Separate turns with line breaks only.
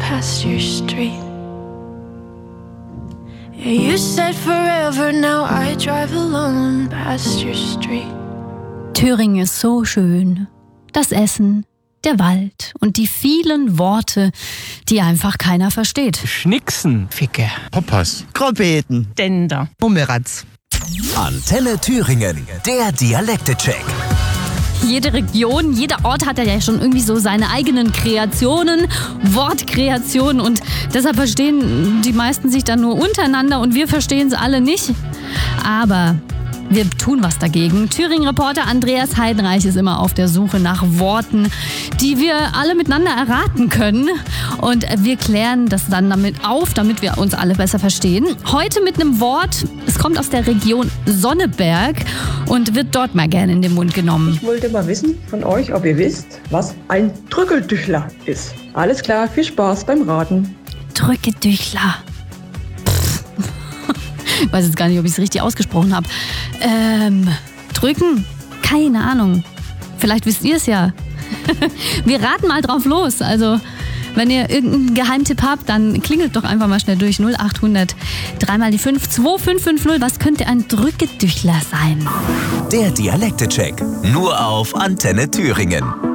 past your street. Yeah, you said forever, now I drive alone past your street.
Thüringen ist so schön. Das Essen, der Wald und die vielen Worte, die einfach keiner versteht.
Schnicksen.
Ficke.
Poppers.
Grobeten.
Dender.
Bumeranz.
Antenne Thüringen, der Dialekte-Check.
Jede Region, jeder Ort hat ja schon irgendwie so seine eigenen Kreationen, Wortkreationen und deshalb verstehen die meisten sich dann nur untereinander und wir verstehen es alle nicht. Aber wir tun was dagegen. Thüringen-Reporter Andreas Heidenreich ist immer auf der Suche nach Worten, die wir alle miteinander erraten können. Und wir klären das dann damit wir uns alle besser verstehen. Heute mit einem Wort, es kommt aus der Region Sonneberg und wird dort mal gerne in den Mund genommen.
Ich wollte mal wissen von euch, ob ihr wisst, was ein Drückeldüchler ist. Alles klar, viel Spaß beim Raten.
Drückedüchler. Ich weiß jetzt gar nicht, ob ich es richtig ausgesprochen habe. Drücken? Keine Ahnung. Vielleicht wisst ihr es ja. Wir raten mal drauf los. Also, wenn ihr irgendeinen Geheimtipp habt, dann klingelt doch einfach mal schnell durch. 0800 3 × 5 2550. Was könnte ein Drückedüchler sein?
Der Dialekte-Check. Nur auf Antenne Thüringen.